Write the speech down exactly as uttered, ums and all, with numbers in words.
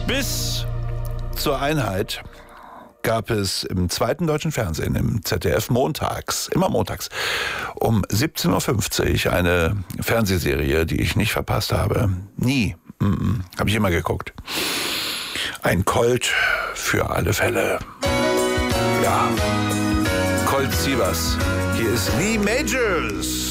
Bis zur Einheit gab es im zweiten deutschen Fernsehen, im Z D F montags, immer montags, um siebzehn Uhr fünfzig eine Fernsehserie, die ich nicht verpasst habe. Nie. Mm-mm. Habe ich immer geguckt. Ein Colt für alle Fälle. Ja. Colt Sievers. Hier ist Lee Majors.